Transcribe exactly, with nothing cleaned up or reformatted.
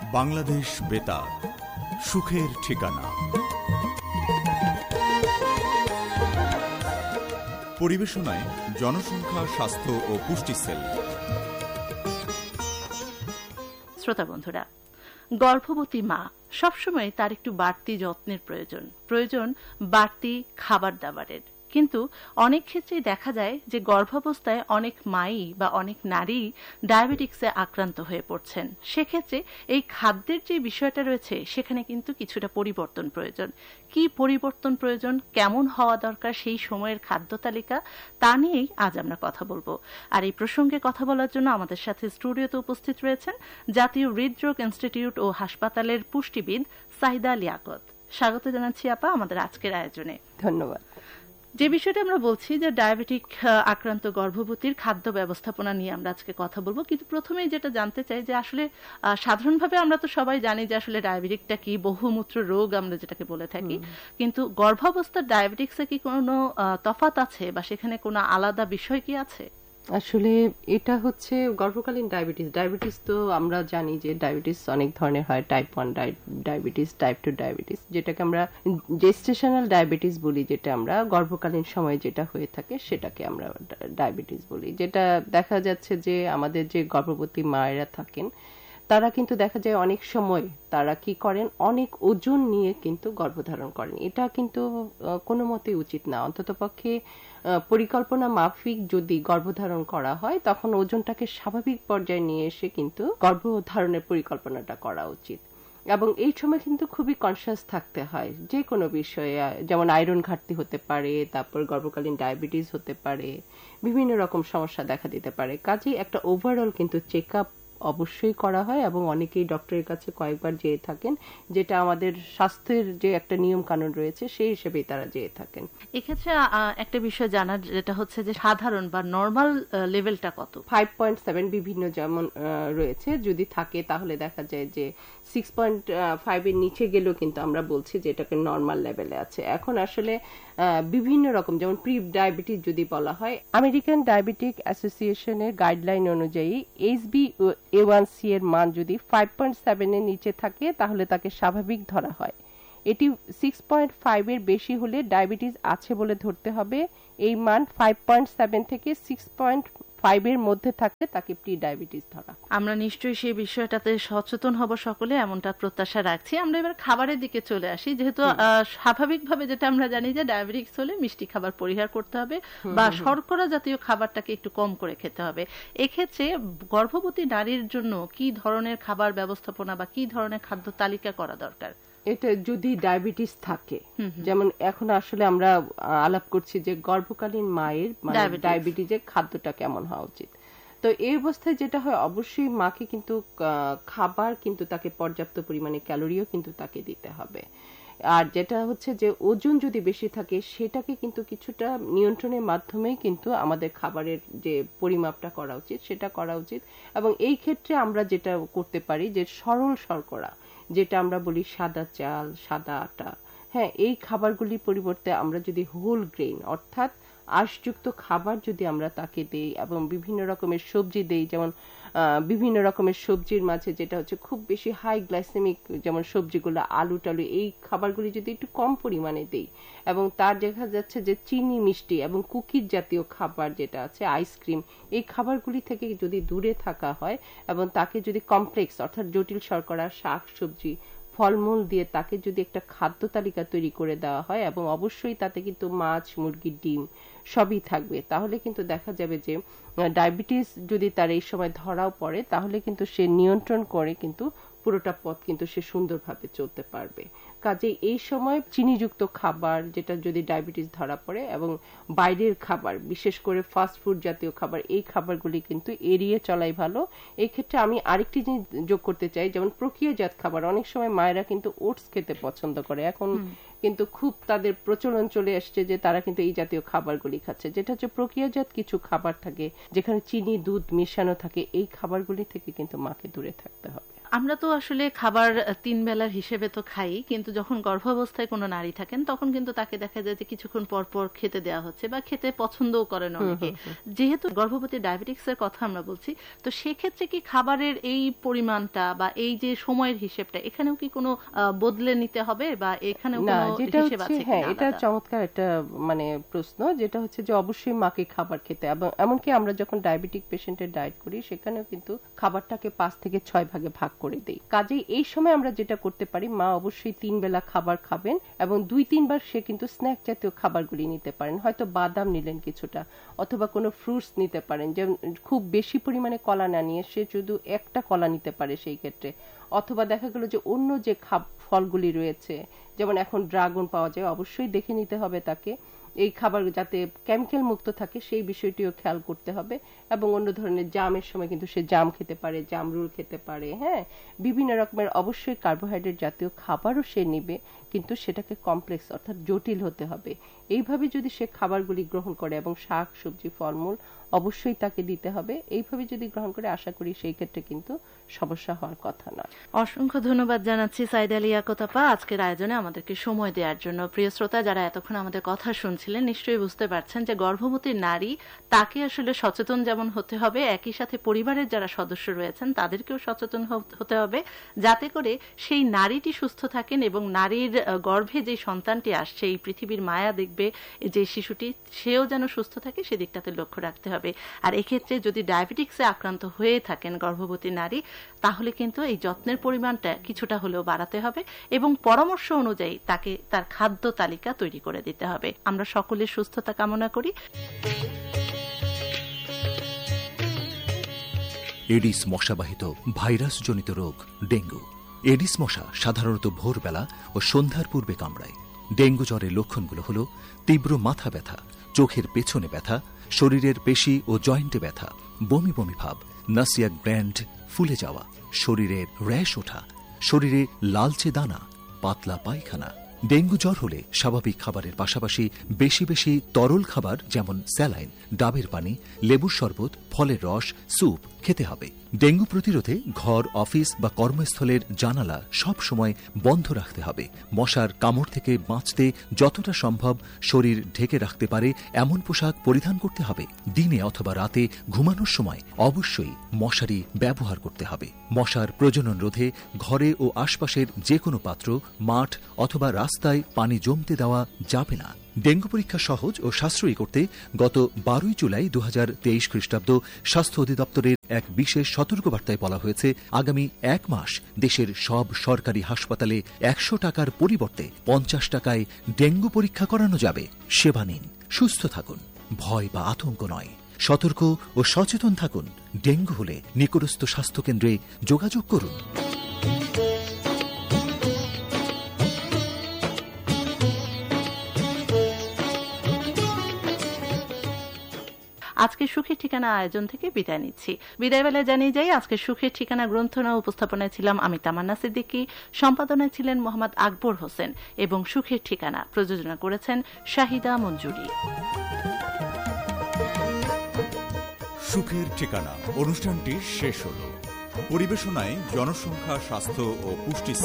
বাংলাদেশ বেতার, সুখের ঠিকানা। পরিবেশনায় জনসংখ্যা, স্বাস্থ্য ও পুষ্টি সেল। শ্রোতা বন্ধুরা, গর্ভবতী মা সবসময় তার একটু বাড়তি যত্নের প্রয়োজন প্রয়োজন বাড়তি খাবার দাবারের। কিন্তু অনেক ক্ষেত্রেই দেখা যায় যে গর্ভাবস্থায় অনেক মাই বা অনেক নারী ডায়াবেটিক্সে আক্রান্ত হয়ে পড়ছেন। সেক্ষেত্রে এই খাদ্যের যে বিষয়টা রয়েছে সেখানে কিন্তু কিছুটা পরিবর্তন প্রয়োজন। কি পরিবর্তন প্রয়োজন, কেমন হওয়া দরকার সেই সময়ের খাদ্য তালিকা, তা নিয়েই আজ আমরা কথা বলবো। আর এই প্রসঙ্গে কথা বলার জন্য আমাদের সাথে স্টুডিওতে উপস্থিত রয়েছেন জাতীয় হৃদরোগ ইনস্টিটিউট ও হাসপাতালের পুষ্টিবিদ সাহিদা লিয়াকত। স্বাগত জানাচ্ছি আপা আমাদের আজকের আয়োজনে। ধন্যবাদ। যে বিষয়টা আমরা বলছি যে ডায়াবেটিক আক্রান্ত গর্ভবতীর খাদ্য ব্যবস্থাপনা নিয়ে আমরা আজকে কথা বলবো, কিন্তু প্রথমেই যেটা জানতে চাই যে আসলে সাধারণভাবে আমরা তো সবাই জানি যে আসলে ডায়াবেটিকটা কি, বহুমূত্র রোগ আমরা যেটাকে বলে থাকি, কিন্তু গর্ভাবস্থার ডায়াবেটিক্সে কি কোনো তফাৎ আছে বা সেখানে কোনো আলাদা বিষয় কি আছে? আসলে এটা হচ্ছে গর্ভকালীন ডায়াবেটিস। ডায়াবেটিস তো আমরা জানি যে ডায়াবেটিস অনেক ধরনের হয়, type one diabetes, type two diabetes, যেটাকে আমরা জেস্টেশনাল ডায়াবেটিস বলি, যেটা আমরা গর্ভকালীন সময়ে যেটা হয়ে থাকে সেটাকে আমরা ডায়াবেটিস বলি। যেটা দেখা যাচ্ছে যে আমাদের যে গর্ভবতী মায়েরা থাকেন তারা কিন্তু দেখা যায় অনেক সময় তারা কি করেন, অনেক ওজন নিয়ে কিন্তু গর্ভধারণ করেন। এটা কিন্তু কোনো মতেই উচিত না। অন্ততপক্ষে পরিকল্পনা মাফিক যদি গর্ভধারণ করা হয় তখন ওজনটাকে স্বাভাবিক পর্যায়ে নিয়ে এসে কিন্তু গর্ভধারণের পরিকল্পনাটা করা উচিত। এবং এই সময় কিন্তু খুবই কনসিয়াস থাকতে হয় যে কোনো বিষয়ে, যেমন আয়রন ঘাটতি হতে পারে, তারপর গর্ভকালীন ডায়াবেটিস হতে পারে, বিভিন্ন রকম সমস্যা দেখা দিতে পারে। কাজেই একটা ওভারঅল কিন্তু চেক আপ অবশ্যই করা হয় এবং অনেকেই ডক্টরের কাছে কয়েকবার যেয়ে থাকেন, যেটা আমাদের স্বাস্থ্যের যে একটা নিয়ম কানুন রয়েছে সেই হিসেবেই তারা যেয়ে থাকেন। এক্ষেত্রে একটা বিষয় জানার যেটা হচ্ছে যে সাধারণ বা নরমাল লেভেলটা কত? ফাইভ পয়েন্ট সেভেন বিভিন্ন যেমন রয়েছে, যদি থাকে তাহলে দেখা যায় যে সিক্স পয়েন্ট ফাইভ এর নিচে গেলেও কিন্তু আমরা বলছি যে এটাকে নর্মাল লেভেলে আছে। এখন আসলে বিভিন্ন রকম, যেমন প্রি ডায়াবেটিস যদি বলা হয়, আমেরিকান ডায়াবেটিক অ্যাসোসিয়েশনের গাইডলাইন অনুযায়ী H B A one C এর মান যদি ফাইভ পয়েন্ট সেভেন এর নিচে থাকে তাহলে তাকে স্বাভাবিক ধরা হয়। এটি সিক্স পয়েন্ট ফাইভ এর বেশি হলে ডায়াবেটিস আছে বলে ধরতে হবে। এই মান ফাইভ পয়েন্ট সেভেন থেকে সিক্স পয়েন্ট ফাইভ এর মধ্যে থাকলে তাকে প্রি ডায়াবেটিস ধরা। আমরা নিশ্চয়ই সেই বিষয়টাতে সচেতন হব সকলে, এমনটা প্রত্যাশা রাখছি। আমরা এবার খাবারের দিকে চলে আসি। যেহেতু স্বাভাবিকভাবে যেটা আমরা জানি যে ডায়াবেটিক্স হলে মিষ্টি খাবার পরিহার করতে হবে বা শর্করা জাতীয় খাবারটাকে একটু কম করে খেতে হবে। এক্ষেত্রে গর্ভবতী নারীর জন্য কি ধরনের খাবার ব্যবস্থাপনা বা কি ধরনের খাদ্য তালিকা করা দরকার? এটা যদি ডায়াবেটিস থাকে, যেমন এখন আসলে আমরা আলাপ করছি যে গর্ভকালীন মায়ের ডায়াবেটিসের খাদ্যটা কেমন হওয়া উচিত। তো এই অবস্থায় যেটা হয়, অবশ্যই মাকে কিন্তু খাবার কিন্তু তাকে পর্যাপ্ত পরিমাণে ক্যালোরিও কিন্তু তাকে দিতে হবে। আর যেটা হচ্ছে যে ওজন যদি বেশি থাকে সেটাকে কিন্তু কিছুটা নিয়ন্ত্রণের মাধ্যমে কিন্তু আমাদের খাবারের যে পরিমাপটা করা উচিত সেটা করা উচিত। এবং এই ক্ষেত্রে আমরা যেটা করতে পারি যে সরল শর্করা, যেটা আমরা বলি সাদা চাল, সাদা আটা, হ্যাঁ, এই খাবারগুলির পরিবর্তে আমরা যদি হোল গ্রেইন অর্থাৎ আঁশযুক্ত খাবার যদি আমরা তাকে দেই এবং বিভিন্ন রকমের সবজি দেই, যেমন বিভিন্ন রকমের সবজির মাঝে যেটা হচ্ছে খুব বেশি হাই গ্লাইসেমিক, যেমন সবজিগুলো, আলু টালু, এই খাবারগুলি যদি একটু কম পরিমাণে দেই এবং তার দেখা যাচ্ছে যে চিনি, মিষ্টি এবং কুকির জাতীয় খাবার যেটা আছে, আইসক্রিম, এই খাবারগুলি থেকে যদি দূরে থাকা হয় এবং তাকে যদি কমপ্লেক্স অর্থাৎ জটিল শর্করা, শাক সবজি, ফলমূল দিয়ে তাকে যদি একটা খাদ্য তালিকা তৈরি করে দেওয়া হয় এবং অবশ্যই তাতে কিন্তু মাছ, মুরগি, ডিম সবই থাকবে, তাহলে কিন্তু দেখা যাবে যে ডায়াবেটিস যদি তার এই সময় ধরাও পড়ে তাহলে কিন্তু সে নিয়ন্ত্রণ করে কিন্তু পুরোটা পথ কিন্তু সে সুন্দরভাবে চলতে পারবে। কাজে এই সময় চিনিযুক্ত খাবার, যেটা যদি ডায়াবেটিস ধরা পড়ে, এবং বাইরের খাবার, বিশেষ করে ফাস্ট ফুড জাতীয় খাবার, এই খাবারগুলি কিন্তু এড়িয়ে চলাই ভালো। এই ক্ষেত্রে আমি আরেকটি জিনিস যোগ করতে চাই, যেমন প্রক্রিয়াজাত খাবার। অনেক সময় মায়েরা কিন্তু ওটস খেতে পছন্দ করে, এখন কিন্তু খুব তাদের প্রচলন চলে আসছে যে তারা কিন্তু এই জাতীয় খাবারগুলি খাচ্ছে, যেটা হচ্ছে প্রক্রিয়াজাত কিছু খাবার থাকে যেখানে চিনি, দুধ মেশানো থাকে। এই খাবারগুলি থেকে কিন্তু মাকে দূরে থাকতে হবে। আমরা তো আসলে খাবার তিন বেলার হিসেবে তো খাই, কিন্তু যখন গর্ভাবস্থায় কোনো নারী থাকেন তখন কিন্তু তাকে দেখা যায় যে কিছুক্ষণ পর পর খেতে দেওয়া হচ্ছে বা খেতে পছন্দও করেন অনেকে। যেহেতু গর্ভবতী ডায়াবেটিক্স এর কথা আমরা বলছি, তো সেক্ষেত্রে কি খাবারের এই পরিমাণটা বা এই যে সময়ের হিসেবটা এখানেও কি কোনো বদলে নিতে হবে বা এখানেও কোনো হিসেব আছে? হ্যাঁ, এটা চমৎকার একটা মানে প্রশ্ন, যেটা হচ্ছে যে অবশ্যই মাকে খাবার খেতে, এবং এমনকি আমরা যখন ডায়াবেটিক পেশেন্টের ডায়েট করি সেখানেও কিন্তু খাবারটাকে পাঁচ থেকে ছয় ভাগে ভাগ করে দেই। কাজেই এই সময় আমরা যেটা করতে পারি, মা অবশ্যই তিন বেলা খাবার খাবেন এবং দুই তিনবার সে কিন্তু স্ন্যাক জাতীয় খাবারগুলি নিতে পারেন। হয়তো বাদাম নিলেন কিছুটা, অথবা কোনো ফ্রুটস নিতে পারেন, যেমন খুব বেশি পরিমাণে কলা না নিয়ে সে শুধু একটা কলা নিতে পারে সেই ক্ষেত্রে। অথবা দেখা গেল যে অন্য যে ফলগুলি রয়েছে, যেমন এখন ড্রাগন পাওয়া যায়, অবশ্যই দেখে নিতে হবে তাকে এই খাবার যাতে কেমিক্যাল মুক্ত থাকে সেই বিষয়টিও খেয়াল করতে হবে। এবং অন্য ধরনের জামের সময় কিন্তু সে জাম খেতে পারে, জামরুল খেতে পারে। হ্যাঁ, বিভিন্ন রকমের অবশ্যই কার্বোহাইড্রেট জাতীয় খাবারও সে নিবে, কিন্তু সেটাকে কমপ্লেক্স অর্থাৎ জটিল হতে হবে। এইভাবে যদি সে খাবারগুলি গ্রহণ করে এবং শাক সবজি ফলমূল অবশ্যই তাকে দিতে হবে, এইভাবে যদি গ্রহণ করে আশা করি সেই ক্ষেত্রে কিন্তু সমস্যা হওয়ার কথা না। অসংখ্য ধন্যবাদ জানাচ্ছি সাইদা লিয়াকত আপা আজকের আয়োজনে আমাদেরকে সময় দেওয়ার জন্য। প্রিয় শ্রোতা, যারা এতক্ষণ আমাদের কথা শুনছিলেন নিশ্চয়ই বুঝতে পারছেন যে গর্ভবতী নারী তাকে আসলে সচেতন যেমন হতে হবে, একই সাথে পরিবারের যারা সদস্য রয়েছেন তাদেরকেও সচেতন হতে হবে, যাতে করে সেই নারীটি সুস্থ থাকেন এবং নারীর গর্ভে যে সন্তানটি আসছে, এই পৃথিবীর মায়া দেখবে যে শিশুটি, সেও যেন সুস্থ থাকে, সেদিকটাতে লক্ষ্য রাখতে হবে। আর এক্ষেত্রে যদি ডায়াবেটিক্সে আক্রান্ত হয়ে থাকেন গর্ভবতী নারী, তাহলে কিন্তু এই যত্নের পরিমাণটা কিছুটা হলেও বাড়াতে হবে এবং পরামর্শ অনুযায়ী তাকে তার খাদ্য তালিকা তৈরি করে দিতে হবে। আমরা সকলের সুস্থতা কামনা করি। এডিস মশাবাহিত ভাইরাসজনিত রোগ ডেঙ্গু। এডিস মশা সাধারণত ভোরবেলা ও সন্ধ্যার পূর্বে কামড়ায়। ডেঙ্গু জ্বরের লক্ষণগুলো হল তীব্র মাথা ব্যথা, চোখের পেছনে ব্যথা, শরীরের পেশি ও জয়েন্টে ব্যথা, বমি বমি ভাব, নাসিয়াক গ্ল্যান্ড ফুলে যাওয়া, শরীরের র্যাশ ওঠা, শরীরে লালচে দানা, পাতলা পায়খানা। ডেঙ্গু জ্বর হলে স্বাভাবিক খাবারের পাশাপাশি বেশি বেশি তরল খাবার যেমন স্যালাইন, ডাবের পানি, লেবুর শরবত, ফলের রস, স্যুপ খেতে হবে। ডেঙ্গু প্রতিরোধে ঘর, অফিস বা কর্মস্থলের জানালা সব সময় বন্ধ রাখতে হবে। মশার কামড় থেকে বাঁচতে যতটা সম্ভব শরীর ঢেকে রাখতে পারে এমন পোশাক পরিধান করতে হবে। দিনে অথবা রাতে ঘুমানোর সময় অবশ্যই মশারি ব্যবহার করতে হবে। মশার প্রজনন রোধে ঘরে ও আশপাশের যে কোনো পাত্র, মাঠ অথবা রাস্তায় পানি জমতে দেওয়া যাবে না। ডেঙ্গু পরীক্ষা সহজ ও সাশ্রয়ী করতে গত বারোই জুলাই দু হাজার তেইশ খ্রিস্টাব্দ স্বাস্থ্য অধিদপ্তরের এক বিশেষ সতর্কবার্তায় বলা হয়েছে, আগামী এক মাস দেশের সব সরকারি হাসপাতালে একশো টাকার পরিবর্তে পঞ্চাশ টাকায় ডেঙ্গু পরীক্ষা করানো যাবে। সেবা নিন, সুস্থ থাকুন, ভয় বা আতঙ্ক নয়। সতর্ক ও সচেতন থাকুন। ডেঙ্গু হলে নিকটস্থ স্বাস্থ্যকেন্দ্রে যোগাযোগ করুন। আজকে সুখের ঠিকানা আয়োজন থেকে বিদায় নিচ্ছি। বিদায় বেলায় জানিয়ে যাই, আজকে সুখের ঠিকানা গ্রন্থনা উপস্থাপনায় ছিলাম আমি তামান্না সিদ্দিকী, সম্পাদনায় ছিলেন মোহাম্মদ আকবর হোসেন এবং সুখের ঠিকানা প্রযোজনা করেছেন শাহিদা মঞ্জুরি। সুখের ঠিকানা অনুষ্ঠানটি শেষ হল। পরিবেশনায় জনসংখ্যা, স্বাস্থ্য ও পুষ্টি